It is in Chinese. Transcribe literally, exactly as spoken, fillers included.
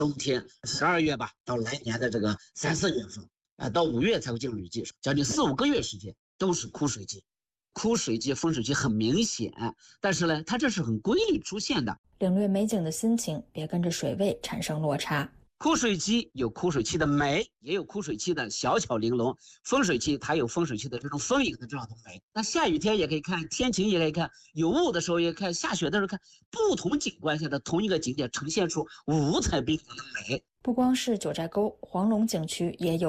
冬天十二月吧，到来年的这个三四月份，啊，到五月才会进入雨季，将近四五个月时间都是枯水季。枯水季、丰水期很明显，但是呢，它这是很规律出现的。 领略美景的心情，别跟着水位产生落差。 枯水期有枯水期的美，也有枯水期的小巧玲珑。丰水期它有丰水期的这种丰盈的这样的美。那下雨天也可以看，天晴也可以看，有雾的时候也看，下雪的时候看，不同景观下的同一个景点呈现出五彩缤纷的美。 不光是九寨沟，黄龙景区也有